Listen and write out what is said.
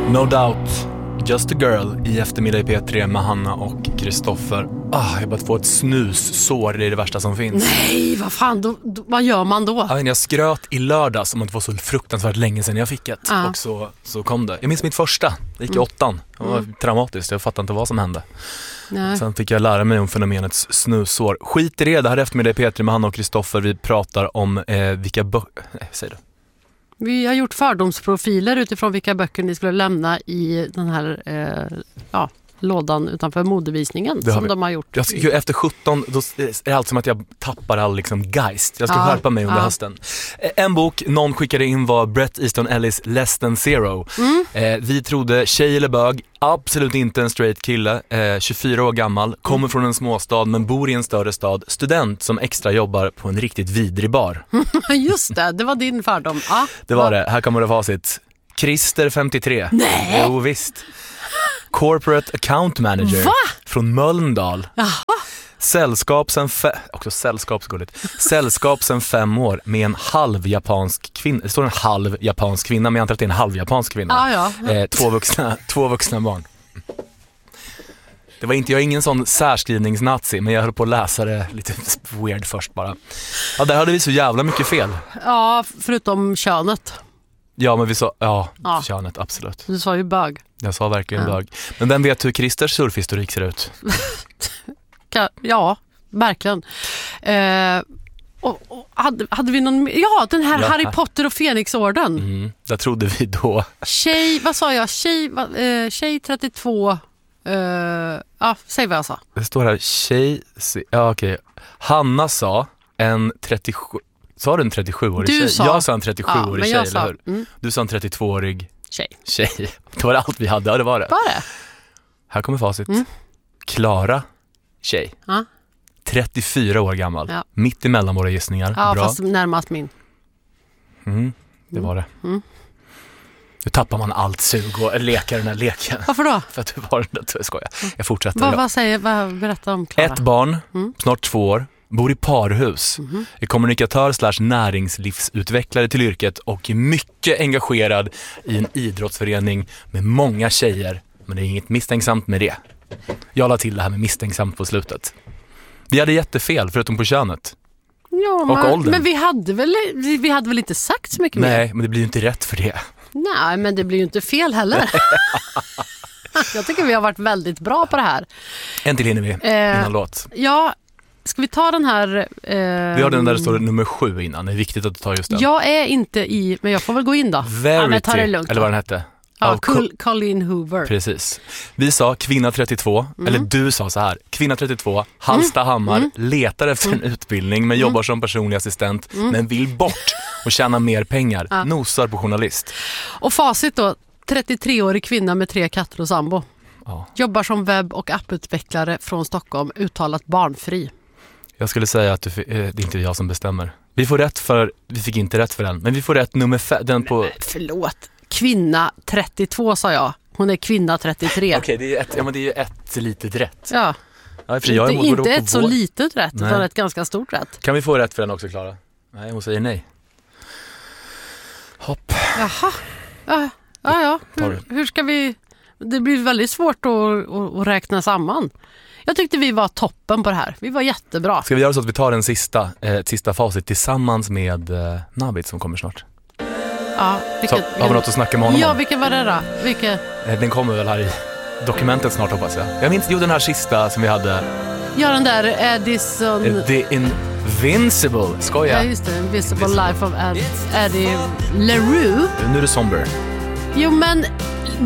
No Doubt, Just a Girl i eftermiddag i P3 med Hanna och Kristoffer. Jag har bara fått ett snussår, det är det värsta som finns. Nej, vad fan, vad gör man då? Jag skröt i lördags om att det var så fruktansvärt länge sedan jag fick ett. Och så kom det. Jag minns mitt första, det gick i 8:an. Det var traumatiskt, jag fattade inte vad som hände. Nej. Sen fick jag lära mig om fenomenets snussår. Skit i det här eftermiddag i P3 med Hanna och Kristoffer. Vi pratar om vilka säg det. Vi har gjort fördomsprofiler utifrån vilka böcker ni skulle lämna i den här lådan utanför modevisningen som de har gjort. Efter 17 då är det allt som att jag tappar all geist. Jag ska skärpa mig under hösten. En bok någon skickade in var Bret Easton Ellis Less Than Zero. Vi trodde tjej eller bög, absolut inte en straight kille, 24 år gammal, kommer från en småstad men bor i en större stad, student som extra jobbar på en riktigt vidrig bar. Just det var din fördom. Det var det, här kommer det facit. Christer 53. Nej! Jo visst. Corporate account manager. Va? Från Mölndal. Jaha. Sällskap sen 5 år med en halv japansk kvinna. Det står en halv japansk kvinna, men jag antar att det är en halv japansk kvinna. Två vuxna barn. Det var inte, jag är ingen sån särskrivningsnazi, men jag höll på att läsa det lite weird först bara. Där hade vi så jävla mycket fel. Ja, förutom könet. Ja, men vi sa, könet, absolut. Du sa ju bög. Jag sa verkligen bög. Men vem vet hur Christers surfhistorik ser ut? Ja, verkligen. Och hade vi någon... Ja, den här Harry Potter och Fenixorden. Där trodde vi då. Tjej, vad sa jag? Tjej 32... säg vad jag sa. Det står här, tjej... Ja, okej. Hanna sa en 37... Sa du en 37-årig tjej? Jag sa en 37-årig tjej, eller hur? Du sa en 32-årig tjej. Det var allt vi hade, det var det. Var det? Här kommer facit. Klara tjej. 34 år gammal. Mitt emellan våra gissningar. Ja, bra. Fast närmast min. Det var det. Nu tappar man allt sug och leker den här leken. Varför då? För att du var den där, skojar. Jag fortsätter. Vad berättar om Klara? Ett barn, snart 2 år. Bor i parhus, är kommunikatör / näringslivsutvecklare till yrket och är mycket engagerad i en idrottsförening med många tjejer. Men det är inget misstänksamt med det. Jag la till det här med misstänksamt på slutet. Vi hade jättefel förutom på könet. Och åldern. Men vi hade väl inte sagt så mycket mer? Nej, men det blir ju inte rätt för det. Nej, men det blir ju inte fel heller. Jag tycker vi har varit väldigt bra på det här. En till hinner vi innan låt. Ja. Ska vi ta den här... Vi har den där det står nummer 7 innan. Det är viktigt att du tar just den. Jag är inte i... Men jag får väl gå in då. Verity, ta det lugnt, eller vad den hette. Ja, Colleen Hoover. Precis. Vi sa kvinna 32, eller du sa så här. Kvinna 32, Hallstahammar, letar efter en utbildning men jobbar som personlig assistent men vill bort och tjäna mer pengar. Nosar på journalist. Och facit då, 33-årig kvinna med 3 katter och sambo. Jobbar som webb- och apputvecklare från Stockholm, uttalat barnfri. Jag skulle säga att det är inte jag som bestämmer. Vi fick inte rätt för den, men vi får rätt nummer 5. Den på... Förlåt. Kvinna 32 sa jag. Hon är kvinna 33. Okej, det är ju ett litet rätt. Ja. Inte ett så litet rätt, utan ett ganska stort rätt. Kan vi få rätt för den också, Klara? Nej, hon säger nej. Hopp. Jaha. Ja. Hur ska vi... Det blir väldigt svårt att räkna samman. Jag tyckte vi var toppen på det här. Vi var jättebra. Ska vi göra så att vi tar ett sista facit tillsammans med Nabit som kommer snart? Ja, har vi något att snacka med honom om? Vilken var det då? Den kommer väl här i dokumentet snart, hoppas jag. Jag minns den här sista som vi hade. Ja, den där Edison... The Invincible, skoja. Ja, just det. Invisible Life of Eddie LaRue. Nu är det Somber. Jo, men